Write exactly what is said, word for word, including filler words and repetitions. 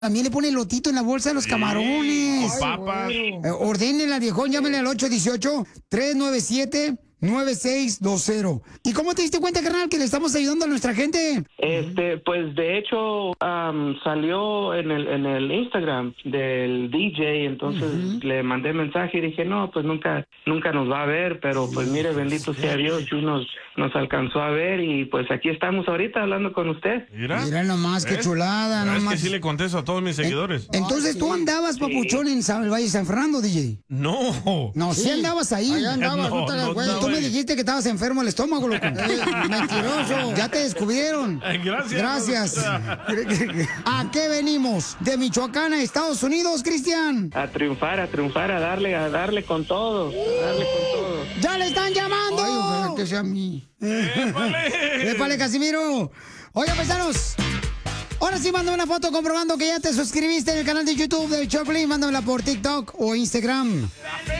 También le pone lotito en la bolsa de los sí, camarones. Con papas. Eh, ordénenla, viejón, llámenle al ocho uno ocho, tres nueve siete, nueve seis dos cero. ¿Y cómo te diste cuenta, carnal, que le estamos ayudando a nuestra gente? Este, pues de hecho um, salió en el en el Instagram del D J, entonces uh-huh. le mandé mensaje y dije, no, pues nunca nunca nos va a ver, pero pues mire, bendito sea Dios, y nos, nos alcanzó a ver y pues aquí estamos ahorita hablando con usted. Mira, Mira nomás, qué chulada. No, nomás. es que sí le contesto a todos mis seguidores. Eh, entonces, ¿tú andabas, papuchón, en San, el Valle de San Fernando, D J? No. No, sí, sí andabas ahí. Allá andabas, no, no te la no, güey. no, Tú me güey. dijiste que estabas enfermo el estómago, loco. Eh, mentiroso. Ya te descubrieron. Gracias. Gracias. ¿A qué venimos? ¿De Michoacán a Estados Unidos, Cristian? A triunfar, a triunfar, a darle, a darle con todo, a darle con todo. ¡Ya le están llamando! Ay, ojalá que sea a mí. ¡Épale! ¡Épale, Casimiro! Oigan, paisanos, ahora sí mándame una foto comprobando que ya te suscribiste en el canal de YouTube de Choplin. Mándamela por TikTok o Instagram.